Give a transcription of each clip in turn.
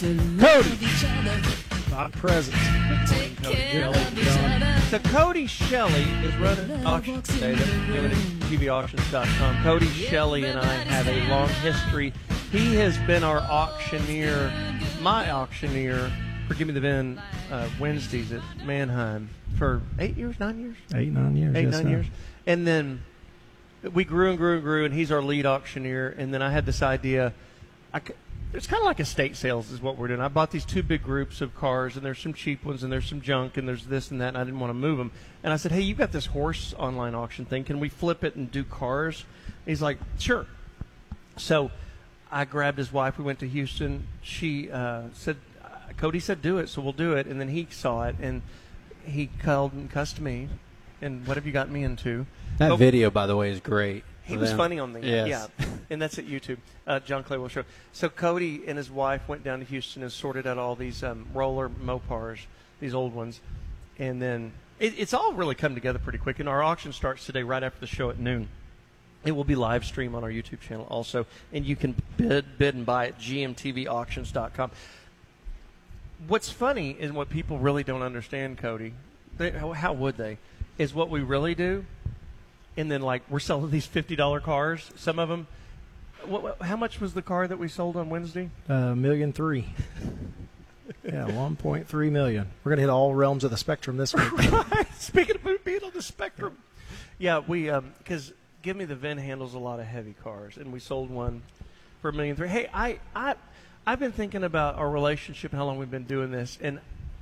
Cody. Not present. So Cody Shelley is running auction today. That's doing it at tvauctions.com. Cody Shelley and I have a long history. He has been our auctioneer, my auctioneer, for Give Me the VIN Wednesdays at Mannheim for 8 years, 9 years? 8, 9 years. 8, yes, 9 years. And then we grew and grew and grew, and he's our lead auctioneer. And then I had this idea. It's kind of like estate sales is what we're doing. I bought these two big groups of cars, and there's some cheap ones, and there's some junk, and there's this and that, and I didn't want to move them. And I said, hey, you've got this horse online auction thing. Can we flip it and do cars? And he's like, sure. So I grabbed his wife. We went to Houston. She said, Cody said, do it, so we'll do it. And then he saw it, and he called and cussed me. And what have you got me into? That video, by the way, is great. He was funny on the yes. yeah, and that's at YouTube. John Clay will show. So Cody and his wife went down to Houston and sorted out all these roller Mopars, these old ones, and then it's all really come together pretty quick. And our auction starts today, right after the show at noon. It will be live stream on our YouTube channel also, and you can bid and buy at gmtvauctions.com. What's funny is what people really don't understand, Cody. How would they? Is what we really do. And then, like, we're selling these $50 cars. Some of them. How much was the car that we sold on Wednesday? $1.3 million. Yeah, $1.3 million. We're gonna hit all realms of the spectrum this week. Right. Speaking of being on the spectrum, yeah, we because Give Me the VIN handles a lot of heavy cars, and we sold one for $1.3 million. Hey, I've been thinking about our relationship, how long we've been doing this, and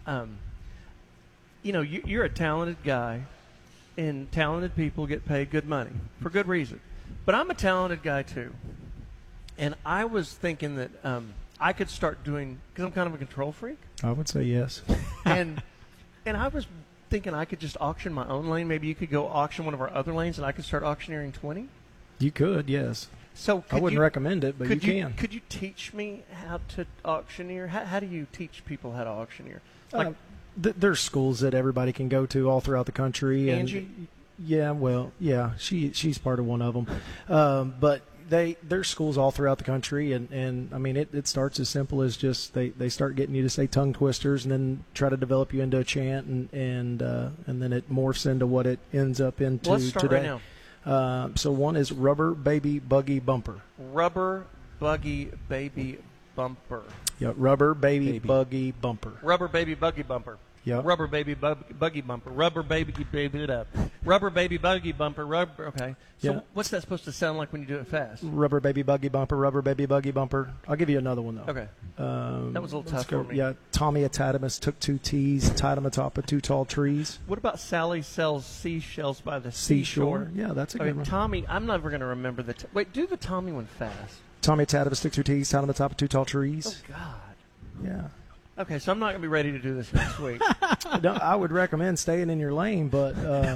you know, you're a talented guy. And talented people get paid good money for good reason. But I'm a talented guy, too. And I was thinking that I could start doing, because I'm kind of a control freak. I would say yes. and I was thinking I could just auction my own lane. Maybe you could go auction one of our other lanes, and I could start auctioneering 20. You could, yes. So I wouldn't recommend it, but you can. Could you teach me how to auctioneer? How do you teach people how to auctioneer? Like, there's schools that everybody can go to all throughout the country. Angie? Yeah, well, yeah, she's part of one of them. But there's schools all throughout the country, and I mean, it starts as simple as just they start getting you to say tongue twisters, and then try to develop you into a chant, and then it morphs into what it ends up into let's start today. Right now. So one is Rubber Baby Buggy Bumper. Rubber Buggy Baby Bumper. Yeah, Rubber Baby Buggy Bumper. Rubber Baby Buggy Bumper. Yep. Rubber Baby Buggy Bumper. Rubber Baby it up. Rubber Baby Buggy Bumper. Rubber. Okay. So yeah. What's that supposed to sound like when you do it fast? Rubber Baby Buggy Bumper. Rubber Baby Buggy Bumper. I'll give you another one though. Okay. That was a little tough for me. Yeah. Tommy Atatimus took 2 T's, tied them atop of 2 tall trees. What about Sally sells seashells by the seashore? Yeah, that's a good one. Tommy, I'm never going to remember the. Wait, do the Tommy one fast. Tommy Atatimus took 2 T's, tied them atop of 2 tall trees. Oh God. Yeah. Okay, so I'm not going to be ready to do this next week. No, I would recommend staying in your lane, but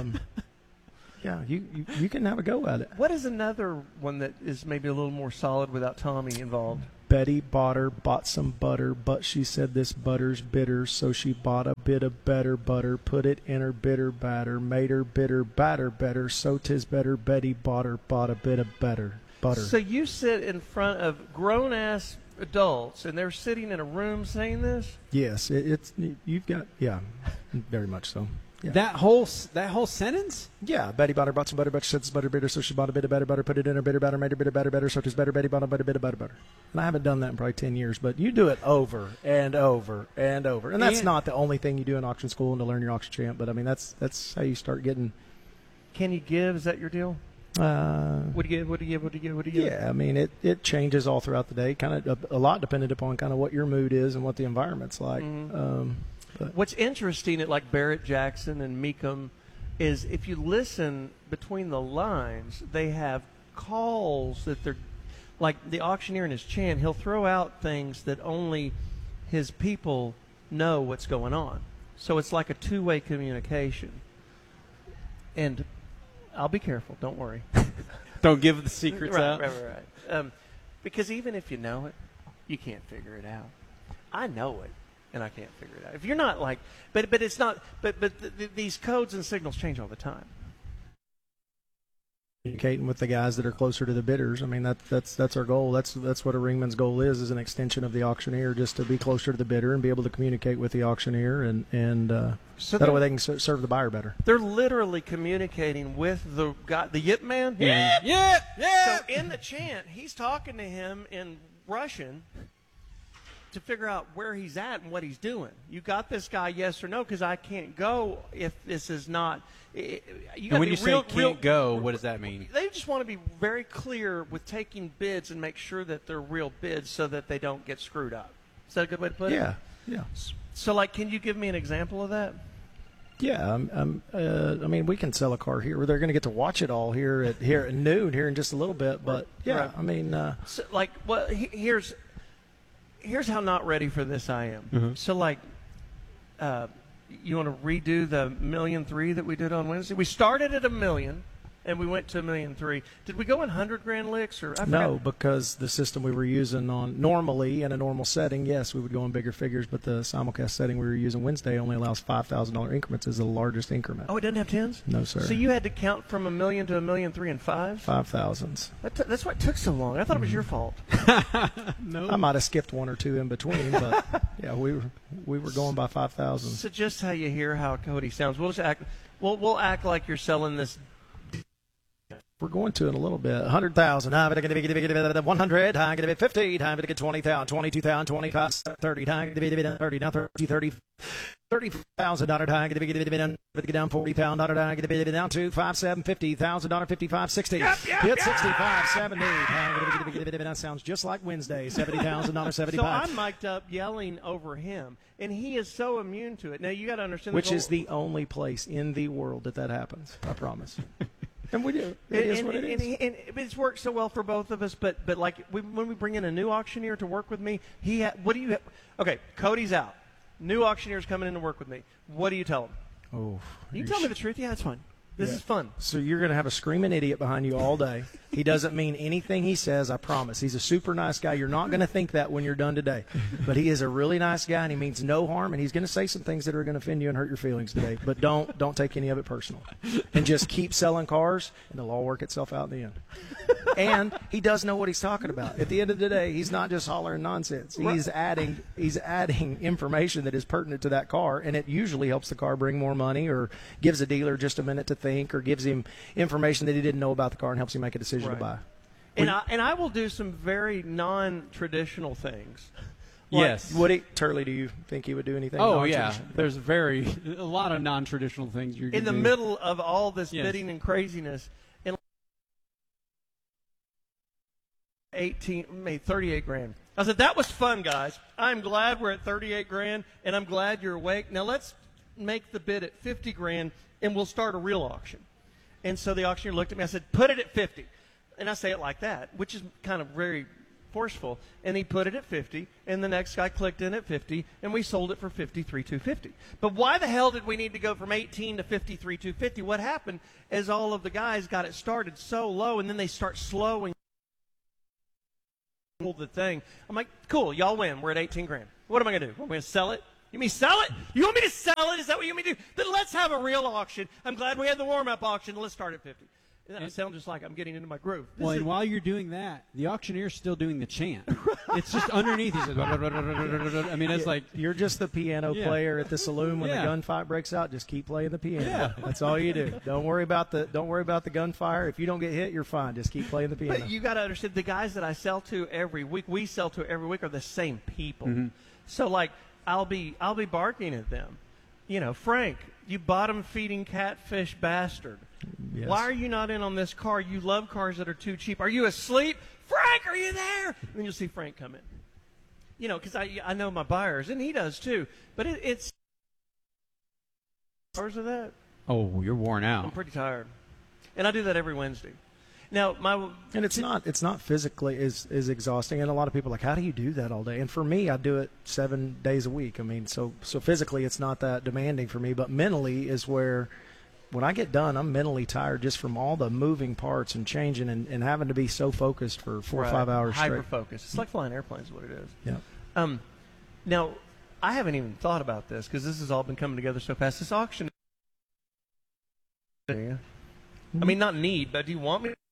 yeah, you can have a go at it. What is another one that is maybe a little more solid without Tommy involved? Betty bought some butter, but she said this butter's bitter, so she bought a bit of better butter, put it in her bitter batter, made her bitter batter better, so 'tis better Betty bought a bit of better butter. So you sit in front of grown-ass adults, and they're sitting in a room saying this? Yes, you've got, yeah, very much so. Yeah. That whole sentence? Yeah, Betty bought some butter, but she said it's butter bitter, so she bought a bit of better butter, put it in her bitter batter, made her bitter batter better, so 'tis better Betty bought a bit of better butter. And I haven't done that in probably 10 years, but you do it over and over and over. And that's not the only thing you do in auction school and to learn your auction chant, but I mean, that's how you start getting. Can you give? Is that your deal? What do you give? Yeah, I mean, it changes all throughout the day, kind of a lot dependent upon kind of what your mood is and what the environment's like. Mm-hmm. What's interesting at like Barrett Jackson and Meekum is if you listen between the lines, they have calls that they're like the auctioneer in his chant. He'll throw out things that only his people know what's going on. So it's like a two-way communication. And I'll be careful. Don't worry. Don't give the secrets out. Right. Because even if you know it, you can't figure it out. I know it, and I can't figure it out. If you're not like, but it's not. But these codes and signals change all the time. communicating with the guys that are closer to the bidders. I mean, that's our goal. That's what a ringman's goal is an extension of the auctioneer, just to be closer to the bidder and be able to communicate with the auctioneer, and So that way they can serve the buyer better. they're literally communicating with the guy, the Yip Man. Yeah. So in the chant, he's talking to him in Russian to figure out where he's at and what he's doing. You got this guy, yes or no? Because I can't go if this is not. You And gotta when be you say can't go, what does that mean? They just want to be very clear with taking bids and make sure that they're real bids so that they don't get screwed up. Is that a good way to put it? Yeah. So, like, can you give me an example of that? Yeah, I mean, we can sell a car here. They're going to get to watch it all here at noon here in just a little bit. But yeah, Right. I mean, So, like, well, here's how not ready for this I am. Mm-hmm. So, like, you want to redo the 1,000,003 that we did on Wednesday? We started at 1,000,000 and we went to 1,000,003. Did we go in 100 grand licks or I no, forgot. because the system we were using on normally in a normal setting, yes, we would go in bigger figures. But the simulcast setting we were using Wednesday only allows $5,000 increments as the largest increment. Oh, it doesn't have tens? No, sir. So you had to count from 1,000,000 to 1,000,003 in fives? 5,000s. That's why it took so long. I thought it was your fault. I might have skipped one or two in between, but yeah, we were going by 5,000. So just how you hear how Cody sounds. We'll just act. We'll act like you're selling this. We're going to in a little bit. 100,000. 100. I'm going to be 50. I'm going to get 20,000. 22,000. 25. 30. I'm going to be 30. Now 30. 30,000. I'm going to be down 40,000. I'm going to be down to 5, 7, 50,000. 55, 60. Hit 65, 70. That sounds just like Wednesday. 70,000. So 75. I'm mic'd up yelling over him, and he is so immune to it. Now you got to understand. Which is the only place in the world that happens. I promise. And we do. It is what it is. And it's worked so well for both of us. But like when we bring in a new auctioneer to work with me, what do you? Okay, Cody's out. New auctioneer's coming in to work with me. What do you tell him? Oh, You tell me the truth. Yeah, it's fine. This is fun. So you're going to have a screaming idiot behind you all day. He doesn't mean anything he says, I promise. He's a super nice guy. You're not going to think that when you're done today. But he is a really nice guy, and he means no harm, and he's going to say some things that are going to offend you and hurt your feelings today. But don't take any of it personal. And just keep selling cars, and it'll all work itself out in the end. And he does know what he's talking about. At the end of the day, he's not just hollering nonsense. He's adding information that is pertinent to that car, and it usually helps the car bring more money or gives a dealer just a minute to think or gives him information that he didn't know about the car and helps him make a decision to buy. And I will do some very non-traditional things. Yes. Turley, do you think he would do anything? Oh, yeah. non-traditional? There's a lot of non-traditional things you're In the do. middle of all this Yes. bidding and craziness, and 38 grand. I said, that was fun, guys. I'm glad we're at 38 grand, and I'm glad you're awake. Now let's make the bid at 50 grand, and we'll start a real auction. And so the auctioneer looked at me. I said, put it at 50. And I say it like that, which is kind of very forceful. And he put it at 50, and the next guy clicked in at 50, and we sold it for 53,250. But why the hell did we need to go from 18 to 53,250? What happened is all of the guys got it started so low, and then they start slowing the thing. I'm like, cool, y'all win. We're at 18 grand. What am I going to do? Want me to sell it? You mean sell it? You want me to sell it? Is that what you want me to do? Then let's have a real auction. I'm glad we had the warm-up auction. Let's start at 50. And I sound just like I'm getting into my groove. Well, and while you're doing that, the auctioneer's still doing the chant. It's just underneath. He says, I mean, it's like You're just the piano Yeah. player at the saloon when Yeah. the gunfight breaks out. Just keep playing the piano. Yeah. That's all you do. Don't worry about the gunfire. If you don't get hit, you're fine. Just keep playing the piano. But you got to understand, the guys that I sell to every week, we sell to every week, are the same people. So, like, I'll be barking at them. You know, Frank, you bottom-feeding catfish bastard. Yes. Why are you not in on this car? You love cars that are too cheap. Are you asleep? Frank, are you there? And then you'll see Frank come in. You know, because I know my buyers, and he does too. But it's hours of that. oh, you're worn I'm out. pretty tired. And I do that every Wednesday. Now, And it's not physically is exhausting. And a lot of people are like, how do you do that all day? And for me, I do it 7 days a week. I mean, so physically it's not that demanding for me, but mentally is where when I get done, I'm mentally tired just from all the moving parts and changing and having to be so focused for 4 or 5 hours straight. hyper-focus. It's like flying airplanes is what it is. Yeah. Now, I haven't even thought about this because this has all been coming together so fast. This auction. I mean, not need, but do you want me?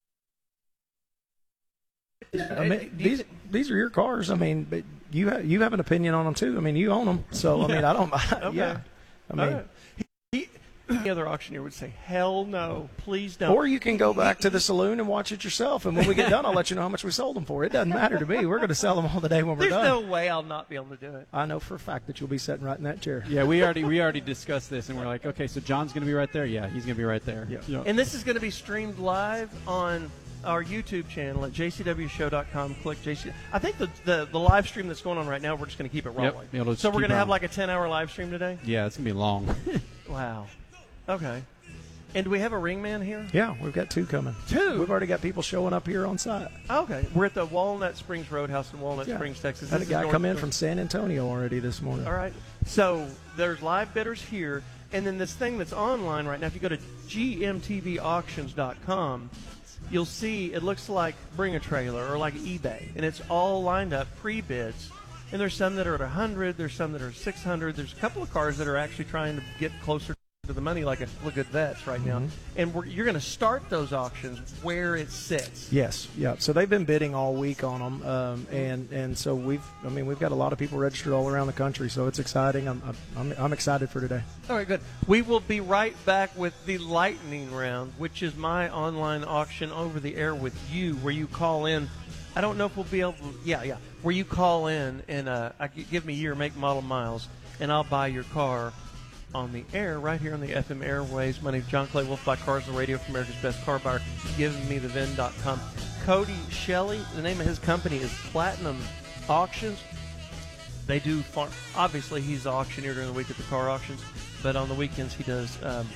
I mean, these are your cars. I mean, but you have an opinion on them too. I mean, you own them, so I mean, I don't. Okay. Yeah, I mean, Any other auctioneer would say, "Hell no, please don't." or you can go back to the saloon and watch it yourself. And when we get done, I'll let you know how much we sold them for. It doesn't matter to me. We're going to sell them all the day when we're There's done. no way I'll not be able to do it. I know for a fact that you'll be sitting right in that chair. Yeah, we already discussed this, and we're like, okay, so John's going to be right there. Yeah, he's going to be right there. Yeah. And this is going to be streamed live on our YouTube channel at jcwshow.com. Click JC. I think the live stream that's going on right now, we're just going to keep it rolling. Yep. It'll just So we're keep going to have rolling. like a 10-hour live stream today? Yeah, it's going to be long. Wow. Okay. And do we have a ring man here? Yeah, we've got 2 coming. 2? We've already got people showing up here on site. Okay. We're at the Walnut Springs Roadhouse in Walnut Yeah. Springs, Texas. Had a This is guy North come in North. from San Antonio already this morning. All right. So there's live bidders here, and then this thing that's online right now, if you go to gmtvauctions.com, you'll see it looks like Bring a Trailer or like eBay, and it's all lined up, pre-bids. And there's some that are at 100, there's some that are 600. There's a couple of cars that are actually trying to get closer to the money, like a Look Good Vets right now. And you're going to start those auctions where it sits. Yes, yeah. So they've been bidding all week on them, and so we've got a lot of people registered all around the country. So it's exciting. I'm excited for today. All right, good. We will be right back with the lightning round, which is my online auction over the air with you, where you call in. I don't know if we'll be able to, yeah. Where you call in and give me year, make, model, miles, and I'll buy your car on the air right here on the FM airways. My name's John Clay Wolf, by Cars on the Radio for America's Best Car Buyer. GiveMeTheVin.com. Cody Shelley, the name of his company is Platinum Auctions. They do obviously he's the auctioneer during the week at the car auctions, but on the weekends he does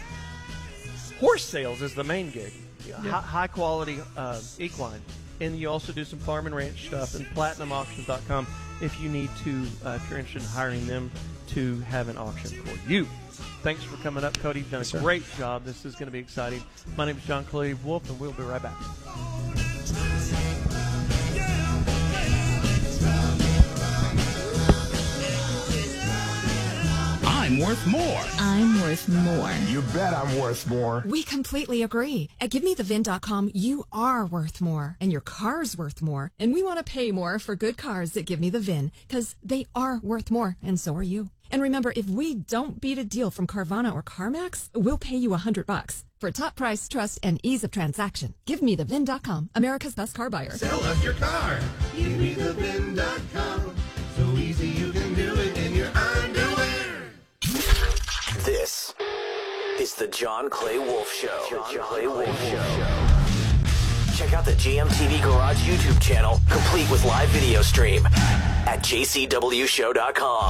horse sales is the main gig. High quality equine. And you also do some farm and ranch stuff. And PlatinumAuctions.com if you need to, if you're interested in hiring them to have an auction for you. Thanks for coming up, Cody. You've done a great job. This is going to be exciting. My name is John Clay Wolf, and we'll be right back. I'm worth more. I'm worth more. You bet I'm worth more. We completely agree. At GiveMeTheVin.com, you are worth more, and your car's worth more. And we want to pay more for good cars at Give Me the VIN, because they are worth more, and so are you. And remember, if we don't beat a deal from Carvana or CarMax, we'll pay you $100. For top price, trust, and ease of transaction, GiveMeTheVin.com, America's best car buyer. Sell us your car. GiveMeTheVin.com. So easy you can do it in your underwear. This is the John Clay Wolf Show. John Clay Wolf Show. Check out the GMTV Garage YouTube channel, complete with live video stream at jcwshow.com.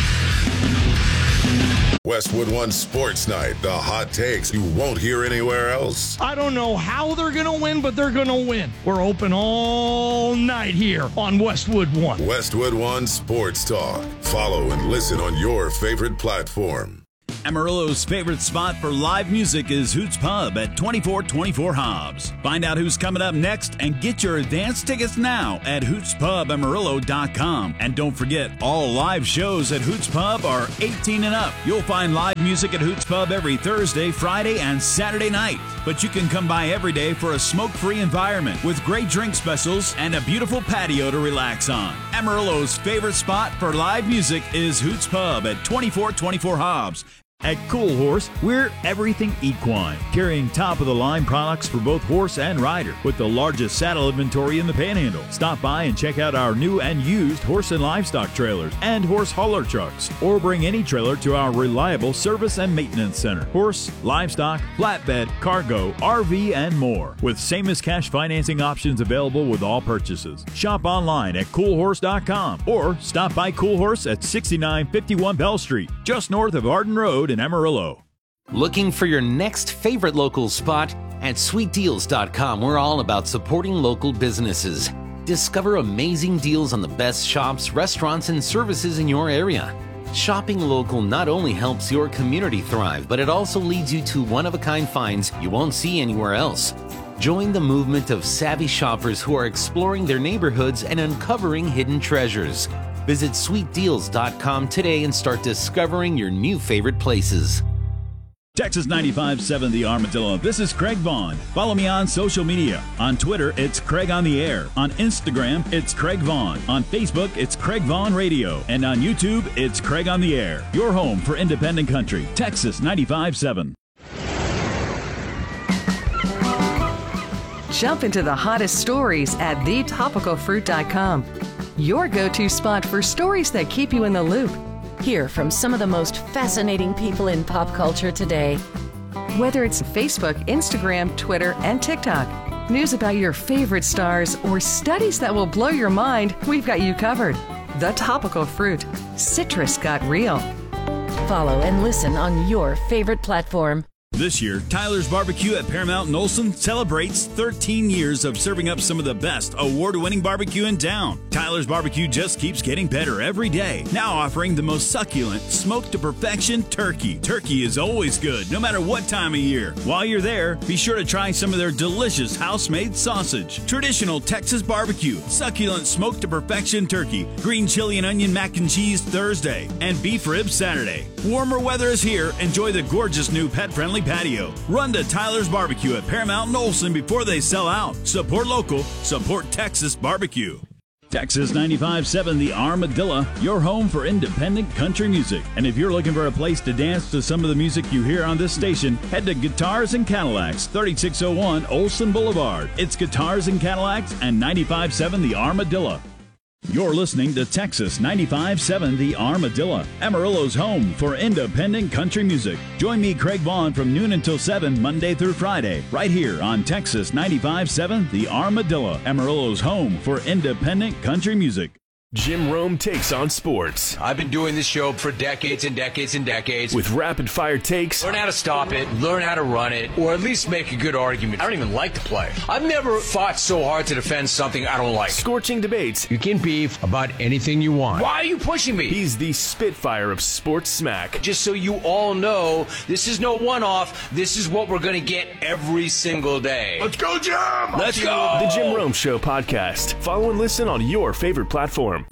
Westwood One Sports Night, the hot takes you won't hear anywhere else. I don't know how they're going to win, but they're going to win. We're open all night here on Westwood One. Westwood One Sports Talk. Follow and listen on your favorite platform. Amarillo's favorite spot for live music is Hoots Pub at 2424 Hobbs. Find out who's coming up next and get your advance tickets now at hootspubamarillo.com. And don't forget, all live shows at Hoots Pub are 18 and up. You'll find live music at Hoots Pub every Thursday, Friday, and Saturday night. But you can come by every day for a smoke-free environment with great drink specials and a beautiful patio to relax on. Amarillo's favorite spot for live music is Hoots Pub at 2424 Hobbs. At Cool Horse, we're everything equine, carrying top-of-the-line products for both horse and rider, with the largest saddle inventory in the Panhandle. Stop by and check out our new and used horse and livestock trailers and horse hauler trucks, or bring any trailer to our reliable service and maintenance center. Horse, livestock, flatbed, cargo, RV, and more, with same-as-cash financing options available with all purchases. Shop online at coolhorse.com, or stop by Cool Horse at 6951 Bell Street, just north of Arden Road in Amarillo. Looking for your next favorite local spot? At sweetdeals.com, we're all about supporting local businesses. Discover amazing deals on the best shops, restaurants, and services in your area. Shopping local not only helps your community thrive, but it also leads you to one-of-a-kind finds you won't see anywhere else. Join the movement of savvy shoppers who are exploring their neighborhoods and uncovering hidden treasures. Visit sweetdeals.com today and start discovering your new favorite places. Texas 95.7 The Armadillo. This is Craig Vaughn. Follow me on social media. On Twitter, it's Craig on the Air. On Instagram, it's Craig Vaughn. On Facebook, it's Craig Vaughn Radio. And on YouTube, it's Craig on the Air. Your home for independent country. Texas 95.7. Jump into the hottest stories at thetopicalfruit.com. Your go-to spot for stories that keep you in the loop. Hear from some of the most fascinating people in pop culture today. Whether it's Facebook, Instagram, Twitter, and TikTok, news about your favorite stars, or studies that will blow your mind, we've got you covered. The Topical Fruit. Citrus got real. Follow and listen on your favorite platform. This year, Tyler's Barbecue at Paramount and Olson celebrates 13 years of serving up some of the best award-winning barbecue in town. Tyler's Barbecue just keeps getting better every day. Now offering the most succulent, smoked-to-perfection turkey. Turkey is always good, no matter what time of year. While you're there, be sure to try some of their delicious house-made sausage. Traditional Texas barbecue, succulent smoked-to-perfection turkey, green chili and onion mac and cheese Thursday, and beef ribs Saturday. Warmer weather is here. Enjoy the gorgeous new pet-friendly patio. Run to Tyler's Barbecue at Paramount and Olson before they sell out. Support local, support Texas barbecue. Texas 95.7 The Armadillo, your home for independent country music. And if you're looking for a place to dance to some of the music you hear on this station, head to Guitars and Cadillacs, 3601 Olson Boulevard. It's Guitars and Cadillacs and 95.7 The Armadillo. You're listening to Texas 95.7 The Armadillo, Amarillo's home for independent country music. Join me, Craig Vaughn, from noon until 7, Monday through Friday, right here on Texas 95.7 The Armadillo, Amarillo's home for independent country music. Jim Rome takes on sports. I've been doing this show for decades and decades and decades. With rapid-fire takes. Learn how to stop it, learn how to run it, or at least make a good argument. I don't even like to play. I've never fought so hard to defend something I don't like. Scorching debates. You can beef about anything you want. Why are you pushing me? He's the Spitfire of sports smack. Just so you all know, this is no one-off. This is what we're going to get every single day. Let's go, Jim! Let's go! The Jim Rome Show podcast. Follow and listen on your favorite platform.